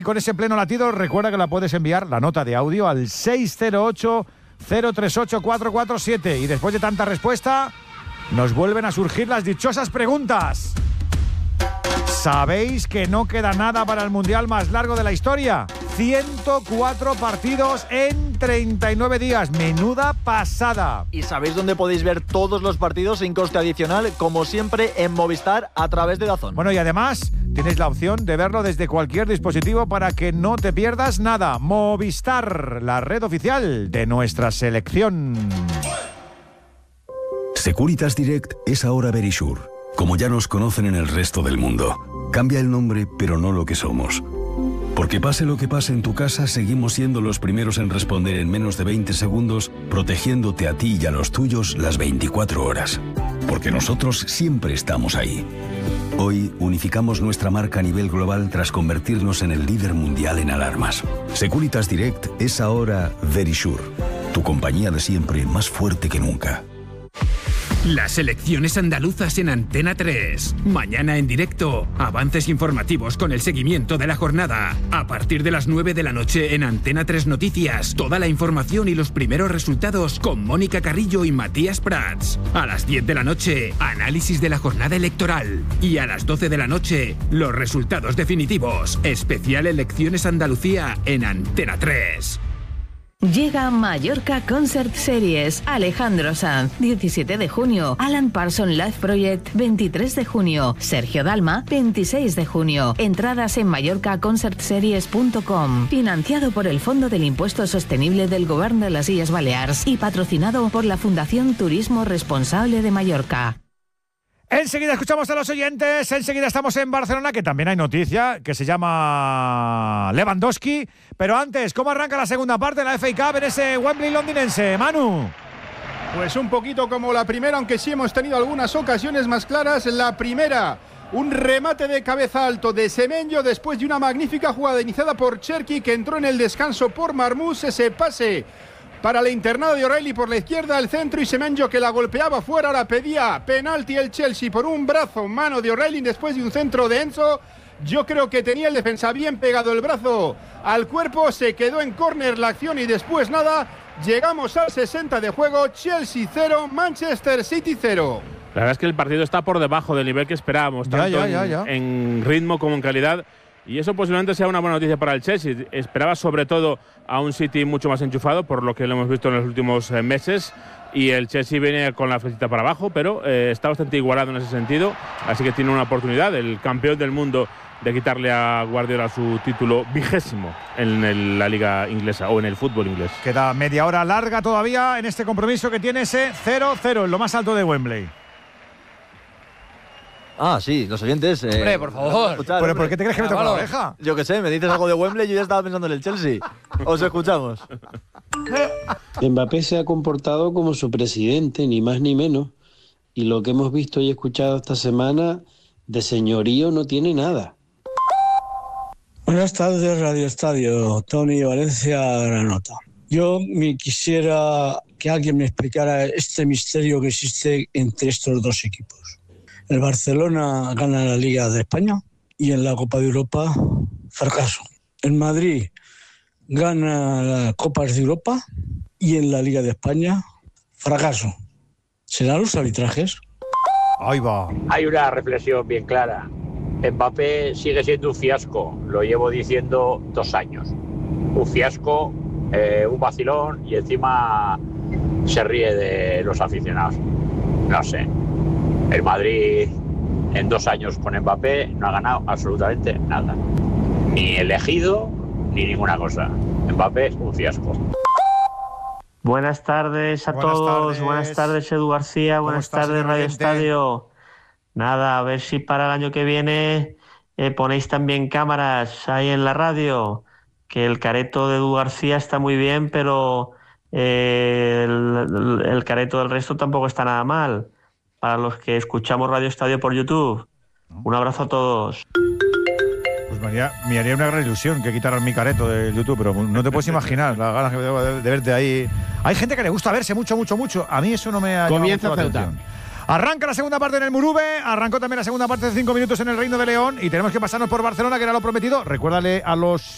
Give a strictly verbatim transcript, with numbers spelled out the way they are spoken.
Con ese pleno latido, recuerda que la puedes enviar, la nota de audio, al seis cero ocho, cero tres ocho, cuatro cuatro siete. Y después de tanta respuesta, nos vuelven a surgir las dichosas preguntas. ¿Sabéis que no queda nada para el Mundial más largo de la historia? ciento cuatro partidos en treinta y nueve días. Menuda pasada. ¿Y sabéis dónde podéis ver todos los partidos sin coste adicional? Como siempre, en Movistar, a través de DAZN. Bueno, y además tienes la opción de verlo desde cualquier dispositivo para que no te pierdas nada. Movistar, la red oficial de nuestra selección. Securitas Direct es ahora Verisure, como ya nos conocen en el resto del mundo. Cambia el nombre, pero no lo que somos. Porque pase lo que pase en tu casa, seguimos siendo los primeros en responder en menos de veinte segundos, protegiéndote a ti y a los tuyos las veinticuatro horas. Porque nosotros siempre estamos ahí. Hoy unificamos nuestra marca a nivel global tras convertirnos en el líder mundial en alarmas. Securitas Direct es ahora Verisure, tu compañía de siempre más fuerte que nunca. Las elecciones andaluzas en Antena tres. Mañana en directo, avances informativos con el seguimiento de la jornada. A partir de las nueve de la noche en Antena tres Noticias, toda la información y los primeros resultados con Mónica Carrillo y Matías Prats. A las diez de la noche, análisis de la jornada electoral. Y a las doce de la noche, los resultados definitivos. Especial Elecciones Andalucía en Antena tres. Llega Mallorca Concert Series. Alejandro Sanz, diecisiete de junio. Alan Parsons Live Project, veintitrés de junio. Sergio Dalma, veintiséis de junio. Entradas en mallorca concert series punto com. Financiado por el Fondo del Impuesto Sostenible del Gobierno de las Illes Balears y patrocinado por la Fundación Turismo Responsable de Mallorca. Enseguida escuchamos a los oyentes, enseguida estamos en Barcelona, que también hay noticia, que se llama Lewandowski. Pero antes, ¿cómo arranca la segunda parte de la F A Cup en ese Wembley londinense, Manu? Pues un poquito como la primera, aunque sí hemos tenido algunas ocasiones más claras. La primera, un remate de cabeza alto de Semenyo después de una magnífica jugada iniciada por Cherki, que entró en el descanso por Marmús. Ese pase para la internada de O'Reilly por la izquierda, el centro, y Semenyo, que la golpeaba fuera. Ahora pedía penalti el Chelsea por un brazo, mano de O'Reilly después de un centro de Enzo. Yo creo que tenía el defensa bien pegado el brazo al cuerpo, se quedó en córner la acción y después nada. Llegamos al sesenta de juego, Chelsea cero, Manchester City cero. La verdad es que el partido está por debajo del nivel que esperábamos, ya, tanto ya, ya, ya. En, en ritmo como en calidad. Y eso posiblemente sea una buena noticia para el Chelsea. Esperaba sobre todo a un City mucho más enchufado, por lo que lo hemos visto en los últimos eh, meses. Y el Chelsea viene con la flechita para abajo, pero eh, está bastante igualado en ese sentido. Así que tiene una oportunidad, el campeón del mundo, de quitarle a Guardiola su título vigésimo en el, la liga inglesa o en el fútbol inglés. Queda media hora larga todavía en este compromiso que tiene ese cero cero, en lo más alto de Wembley. Ah, sí, los oyentes. Eh, hombre, por favor. Escuchar, ¿Pero por qué te crees que me toca la oreja? Yo qué sé, me dices algo de Wembley y yo ya estaba pensando en el Chelsea. Os escuchamos. Mbappé se ha comportado como su presidente, ni más ni menos. Y lo que hemos visto y escuchado esta semana, de señorío no tiene nada. Buenas tardes, Radio Estadio. Tony Valencia, Granota. Yo me quisiera que alguien me explicara este misterio que existe entre estos dos equipos. El Barcelona gana la Liga de España y en la Copa de Europa, fracaso. El Madrid gana las Copas de Europa y en la Liga de España, fracaso. ¿Serán los arbitrajes? Ahí va. Hay una reflexión bien clara. Mbappé sigue siendo un fiasco, lo llevo diciendo dos años. Un fiasco, eh, un vacilón, y encima se ríe de los aficionados. No sé. El Madrid en dos años con Mbappé no ha ganado absolutamente nada. Ni elegido, ni ninguna cosa. Mbappé es un fiasco. Buenas tardes a buenas todos. Tardes. Buenas tardes, Edu García. Buenas tardes, Radio Estadio. Nada, a ver si para el año que viene eh, ponéis también cámaras ahí en la radio. Que el careto de Edu García está muy bien, pero eh, el, el careto del resto tampoco está nada mal. Para los que escuchamos Radio Estadio por YouTube. Un abrazo a todos. Pues me haría, me haría una gran ilusión que quitaran mi careto de YouTube, pero no te puedes imaginar las ganas que tengo de, de verte ahí. Hay gente que le gusta verse mucho, mucho, mucho. A mí eso no me ha llamado mucho la atención. Arranca la segunda parte en el Murube, arrancó también la segunda parte de cinco minutos en el Reino de León y tenemos que pasarnos por Barcelona, que era lo prometido. Recuérdale a los